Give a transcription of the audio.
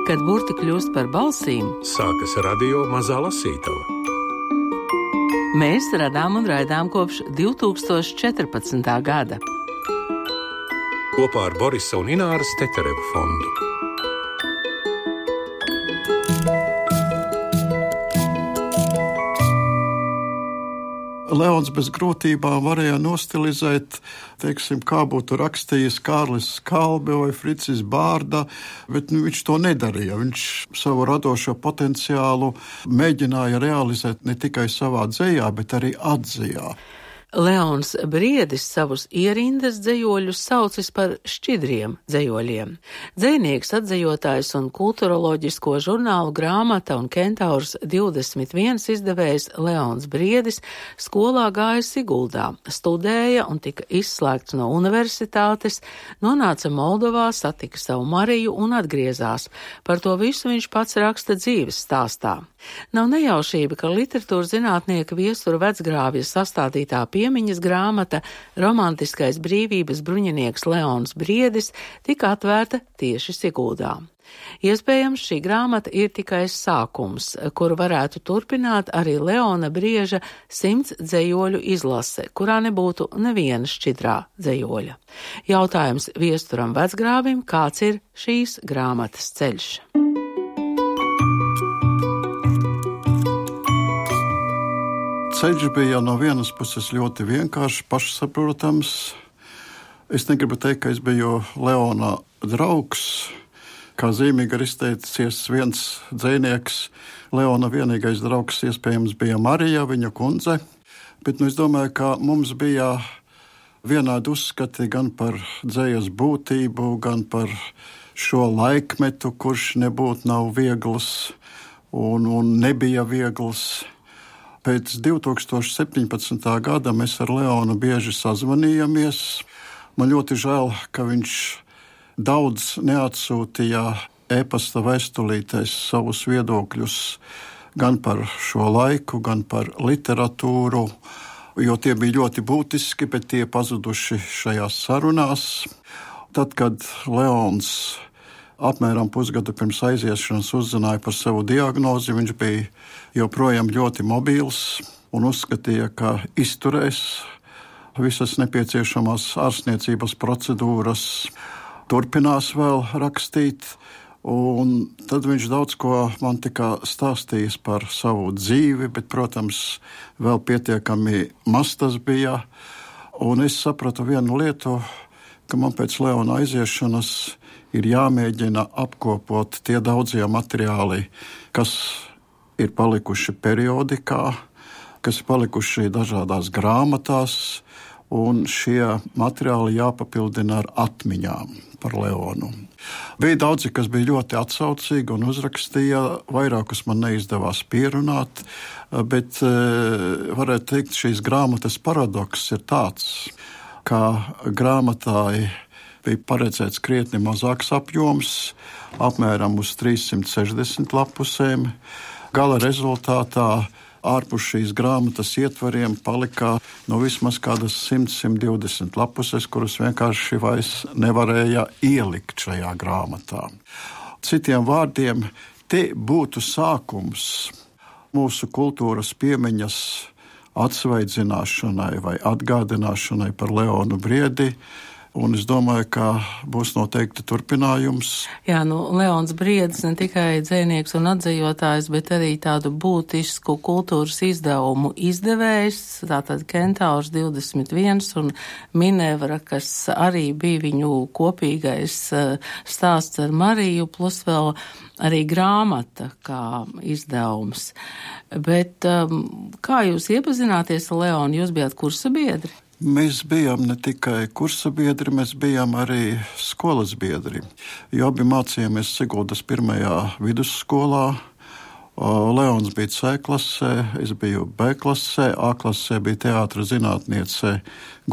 Kad burti kļūst par balsīm, sākas radio Mazā Lasītava. Mēs radām un raidām kopš 2014. gada. Kopā ar Borisa un Ināras Teterevu fondu. Leons bez grūtībām varēja nostilizēt, kā būtu rakstījis Kārlis Skalbe vai Fricis Bārda, bet viņš to nedarīja. Viņš savu radošo potenciālu mēģināja realizēt ne tikai savā dzejā, bet arī atzijā. Leons Briedis savus ierindas dzejoļus saucis par šķidriem dzejoļiem. Dzejnieks, atzejotājs un kulturoloģisko žurnālu Grāmata un Kentaurs 21 izdevējs Leons Briedis skolā gāja Siguldā, studēja un tika izslēgts no universitātes, nonāca Moldovā, satika savu Mariju un atgriezās. Par to visu viņš pats raksta dzīves stāstā. Nav nejaušība, ka literatūras zinātnieka Viestura Vecgrāvja sastādītā piemiņas grāmata Romantiskais brīvības bruņinieks Leons Briedis tika atvērta tieši Siguldā. Iespējams, šī grāmata ir tikai sākums, kuru varētu turpināt arī Leona Brieža 100 dzejoļu izlase, kurā nebūtu neviena šķidrā dzejoļa. Jautājums Viesturam Vecgrāvim, kāds ir šīs grāmatas ceļš? Ceļš bija no vienas puses ļoti vienkārši, pašsaprotams. Es negribu teikt, ka es biju Leona draugs. Kā zīmīgi ir izteicies viens dzejnieks, Leona vienīgais draugs iespējams bija Marija, viņa kundze. Bet es domāju, ka mums bija vienādi uzskati gan par dzejas būtību, gan par šo laikmetu, kurš nebūtu nav viegls un nebija viegls. Pēc 2017. gada mēs ar Leonu bieži sazvanījāmies. Man ļoti žēl, ka viņš daudz neatsūtīja e-pasta vēstulītēs savus viedokļus gan par šo laiku, gan par literatūru, jo tie bija ļoti būtiski, bet tie pazuduši šajās sarunās. Tad, kad Leons apmēram pusgadu pirms aiziešanas uzzināja par savu diagnozi, viņš bija joprojām ļoti mobils un uzskatīja, ka izturēs visas nepieciešamās ārstniecības procedūras, turpinās vēl rakstīt. Un tad viņš daudz ko man tika stāstījis par savu dzīvi, bet, protams, vēl pietiekami maz tas bija. Un es sapratu vienu lietu, ka man pēc Leona aiziešanas ir jāmēģina apkopot tie daudzie materiāli, kas ir palikuši periodikā, kas ir palikuši dažādās grāmatās, un šie materiāli jāpapildina ar atmiņām par Leonu. Bija daudzi, kas bija ļoti atsaucīgi un uzrakstīja, vairākus man neizdevās pierunāt, bet varētu teikt, šīs grāmatas paradoks ir tāds, ka grāmatai bija paredzēts krietni mazāks apjoms, apmēram uz 360 lapusēm. Gala rezultātā ārpus šīs grāmatas ietvariem palika vismaz kādas 100-120 lapuses, kuras vienkārši vairs nevarēja ielikt šajā grāmatā. Citiem vārdiem, te būtu sākums mūsu kultūras piemiņas atsvaidzināšanai vai atgādināšanai par Leonu Briedi. Un es domāju, ka būs noteikti turpinājums. Jā, Leons Briedis ne tikai dzejnieks un atzejotājs, bet arī tādu būtisku kultūras izdevumu izdevējs, tātad Kentaurs 21 un Minevra, kas arī bija viņu kopīgais stāsts ar Mariju, plus vēl arī grāmata kā izdevums. Bet kā jūs iepazināties ar Leonu? Jūs bijāt kursa biedri? Mēs bijām ne tikai kursa biedri, mēs bijām arī skolas biedri. Jo abi mācījāmies Siguldas pirmajā vidusskolā. Leons bija C klasē, es biju B klasē, A klasē bija teātra zinātniece